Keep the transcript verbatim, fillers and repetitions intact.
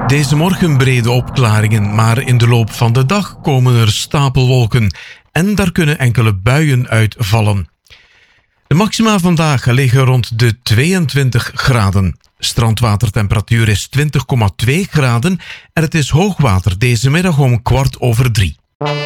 Deze morgen brede opklaringen, maar in de loop van de dag komen er stapelwolken en daar kunnen enkele buien uitvallen. De maxima vandaag liggen rond de tweeëntwintig graden. Strandwatertemperatuur is twintig komma twee graden en het is hoogwater deze middag om kwart over drie.